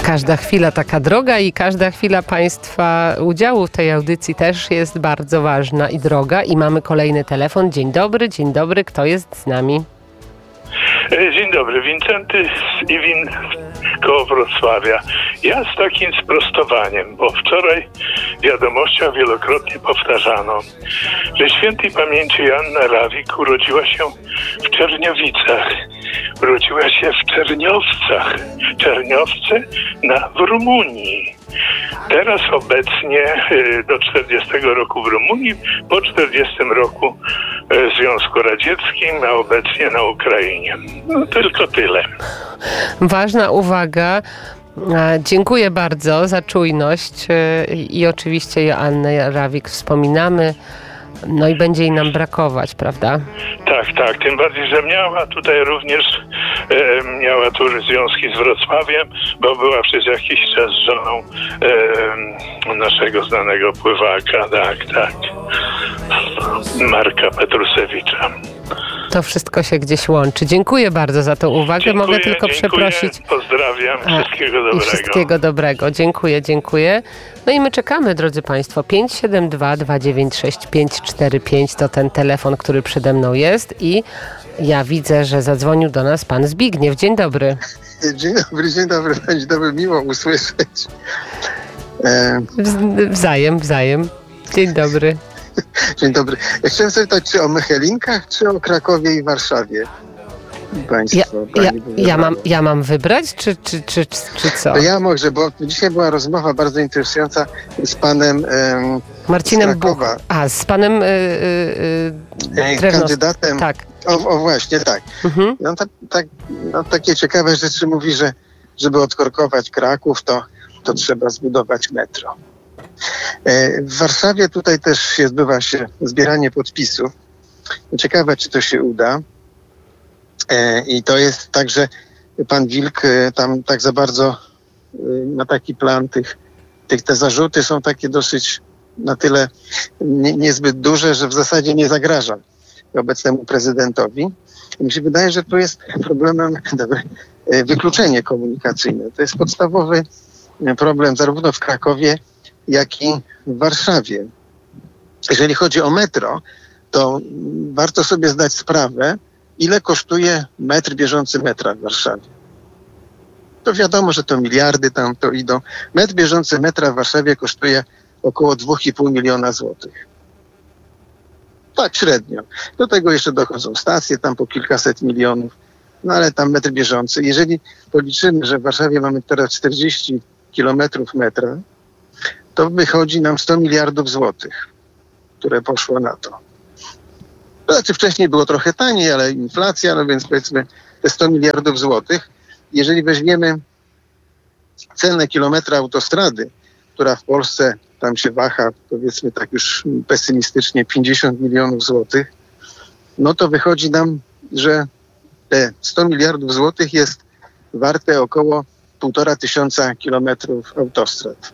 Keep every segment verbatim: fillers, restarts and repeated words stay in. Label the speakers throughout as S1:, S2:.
S1: Każda chwila taka droga i każda chwila Państwa udziału w tej audycji też jest bardzo ważna i droga. I mamy kolejny telefon. Dzień dobry, dzień dobry. Kto jest z nami?
S2: Dzień dobry, Wincenty z Iwin koło Wrocławia. Ja z takim sprostowaniem, bo wczoraj w wiadomościach wielokrotnie powtarzano, że świętej pamięci Joanna Rawik urodziła się w Czerniowicach. Urodziła się w Czerniowcach. Czerniowce na, w Rumunii. Teraz obecnie do czterdziestego roku w Rumunii, po czterdziestym roku w Związku Radzieckim, a obecnie na Ukrainie. No tylko tyle.
S1: Ważna uwaga. Dziękuję bardzo za czujność i oczywiście Joannę Rawik wspominamy. No i będzie jej nam brakować, prawda? Tak,
S2: tak. Tym bardziej, że miała tutaj również e, miała tu związki z Wrocławiem, bo była przez jakiś czas żoną e, naszego znanego pływaka. Tak, tak. Marka Petrusewicza.
S1: To wszystko się gdzieś łączy. Dziękuję bardzo za tę uwagę.
S2: Dziękuję,
S1: Mogę tylko
S2: dziękuję,
S1: przeprosić.
S2: Pozdrawiam. Wszystkiego dobrego.
S1: I wszystkiego dobrego. Dziękuję, dziękuję. No i my czekamy, drodzy Państwo. pięć siedem dwa, dwa dziewięć sześć, pięć cztery pięć to ten telefon, który przede mną jest i ja widzę, że zadzwonił do nas pan Zbigniew. Dzień dobry.
S3: Dzień dobry, dzień dobry. Dzień dobry, miło usłyszeć.
S1: E... Wzajem, wzajem. Dzień dobry.
S3: Dzień dobry. Ja chciałem zapytać, czy o Mechelinkach, czy o Krakowie i Warszawie? Państwo,
S1: ja, ja, ja, mam, ja mam wybrać, czy, czy, czy, czy co?
S3: To ja może, bo dzisiaj była rozmowa bardzo interesująca z panem um,
S1: Marcinem Bucha. A, z panem yy, yy,
S3: kandydatem.
S1: Tak.
S3: O, o właśnie, tak. Mhm. No, tak, tak, no, takie ciekawe rzeczy mówi, że żeby odkorkować Kraków, to, to trzeba zbudować metro. W Warszawie tutaj też odbywa się zbieranie podpisów. Ciekawe, czy to się uda. I to jest tak, że pan Wilk tam tak za bardzo ma taki plan tych, tych te zarzuty są takie dosyć na tyle nie, niezbyt duże, że w zasadzie nie zagraża obecnemu prezydentowi. I mi się wydaje, że tu jest problemem dobre, wykluczenie komunikacyjne. To jest podstawowy problem zarówno w Krakowie, jak i w Warszawie. Jeżeli chodzi o metro, to warto sobie zdać sprawę, ile kosztuje metr bieżący metra w Warszawie. To wiadomo, że to miliardy tam to idą. Metr bieżący metra w Warszawie kosztuje około dwa i pół miliona złotych. Tak średnio. Do tego jeszcze dochodzą stacje tam po kilkaset milionów. No ale tam metr bieżący. Jeżeli policzymy, że w Warszawie mamy teraz czterdzieści kilometrów metra, to wychodzi nam sto miliardów złotych, które poszło na to. To znaczy wcześniej było trochę taniej, ale inflacja, no więc powiedzmy te sto miliardów złotych. Jeżeli weźmiemy cenę kilometra autostrady, która w Polsce tam się waha, powiedzmy tak już pesymistycznie, pięćdziesiąt milionów złotych, no to wychodzi nam, że te sto miliardów złotych jest warte około półtora tysiąca kilometrów autostrad.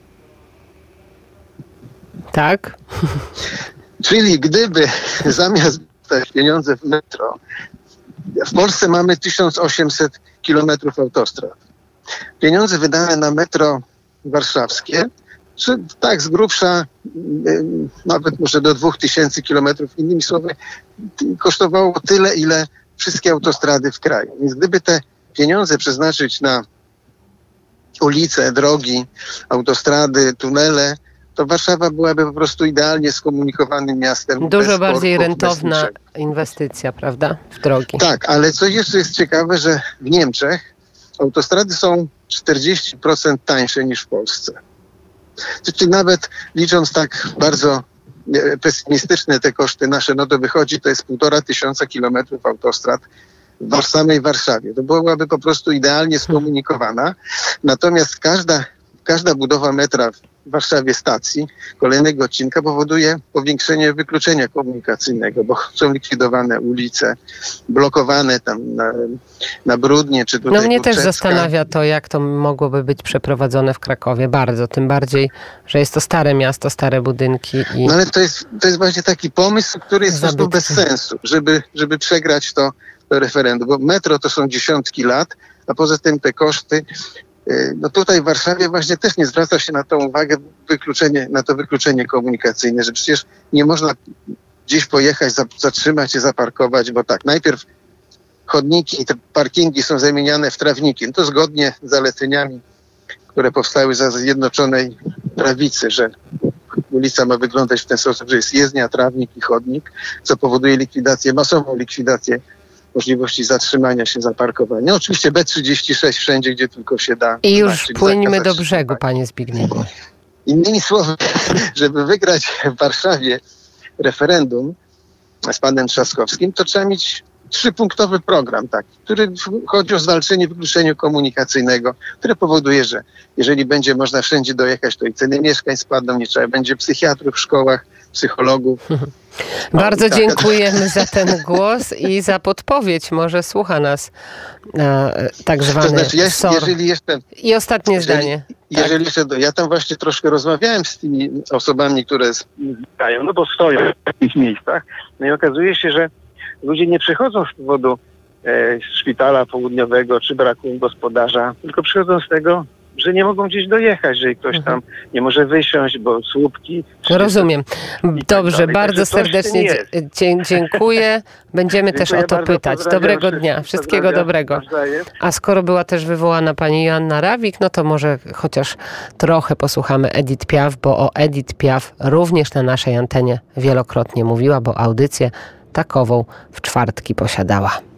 S1: Tak.
S3: Czyli gdyby zamiast dać pieniądze w metro, w Polsce mamy tysiąc osiemset kilometrów autostrad. Pieniądze wydane na metro warszawskie, czy tak z grubsza, nawet może do dwóch tysięcy kilometrów, innymi słowy, kosztowało tyle, ile wszystkie autostrady w kraju. Więc gdyby te pieniądze przeznaczyć na ulice, drogi, autostrady, tunele, to Warszawa byłaby po prostu idealnie skomunikowanym miastem.
S1: Dużo bardziej rentowna inwestycja, prawda, w drogi.
S3: Tak, ale co jeszcze jest ciekawe, że w Niemczech autostrady są czterdzieści procent tańsze niż w Polsce. Czyli nawet licząc tak bardzo pesymistyczne te koszty nasze, no to wychodzi, to jest półtora tysiąca kilometrów autostrad w samej Warszawie. To byłaby po prostu idealnie skomunikowana. Natomiast każda, każda budowa metra w Warszawie stacji, kolejnego odcinka powoduje powiększenie wykluczenia komunikacyjnego, bo są likwidowane ulice, blokowane tam na, na Brudnie, czy tutaj
S1: No mnie
S3: Kurczecka.
S1: Też zastanawia to, jak to mogłoby być przeprowadzone w Krakowie. Bardzo, tym bardziej, że jest to stare miasto, stare budynki. I...
S3: No ale to jest, to jest właśnie taki pomysł, który jest po prostu bez sensu, żeby, żeby przegrać to, to referendum, bo metro to są dziesiątki lat, a poza tym te koszty No tutaj w Warszawie właśnie też nie zwraca się na tą uwagę, wykluczenie, na to wykluczenie komunikacyjne, że przecież nie można gdzieś pojechać, zatrzymać się, zaparkować, bo tak, najpierw chodniki i te parkingi są zamieniane w trawniki. No to zgodnie z zaleceniami, które powstały za Zjednoczonej Prawicy, że ulica ma wyglądać w ten sposób, że jest jezdnia, trawnik i chodnik, co powoduje likwidację, masową likwidację możliwości zatrzymania się, zaparkowania. Oczywiście B trzydzieści sześć wszędzie, gdzie tylko się da.
S1: I już płyńmy do brzegu, panie Zbigniewie.
S3: Innymi słowy, żeby wygrać w Warszawie referendum z panem Trzaskowskim, to trzeba mieć trzypunktowy program taki, który chodzi o zwalczenie wykluczenia komunikacyjnego, które powoduje, że jeżeli będzie można wszędzie dojechać, to i ceny mieszkań spadną, nie trzeba będzie psychiatrów w szkołach, psychologów.
S1: Bardzo
S3: o, tak.
S1: dziękujemy za ten głos i za podpowiedź. Może słucha nas e, tak zwany
S3: to znaczy, ja,
S1: S O R.
S3: jeżeli jeszcze,
S1: I ostatnie
S3: jeżeli,
S1: zdanie.
S3: Jeżeli
S1: tak.
S3: jeszcze, ja tam właśnie troszkę rozmawiałem z tymi osobami, które znikają, no bo stoją w takich miejscach, no i okazuje się, że ludzie nie przychodzą z powodu e, szpitala południowego czy braku gospodarza, tylko przychodzą z tego, że nie mogą gdzieś dojechać, że ktoś tam nie może wysiąść, bo słupki...
S1: Rozumiem. Dobrze,
S3: tak
S1: bardzo serdecznie dzie- dziękuję. Będziemy
S3: Dziękuję
S1: też o to
S3: bardzo,
S1: pytać. Dobrego dnia. Wszystkiego dobrego.
S3: Nawzajem.
S1: A skoro była też wywołana pani Joanna Rawik, no to może chociaż trochę posłuchamy Edith Piaf, bo o Edith Piaf również na naszej antenie wielokrotnie mówiła, bo audycję takową w czwartki posiadała.